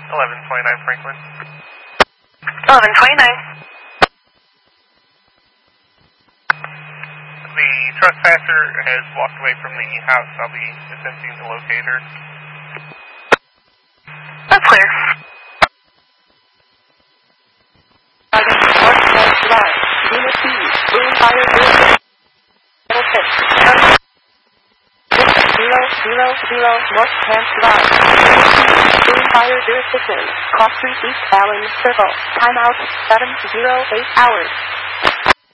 1129 Franklin. 1129. The trespasser has walked away from the house. I'll be attempting to locate her. That's clear. Northwest Drive, Unit B, Boomfire District. 000 North Camp Drive, Boomfire Jurisdiction, Cross Street East Allen Circle, timeout 7:08 hours.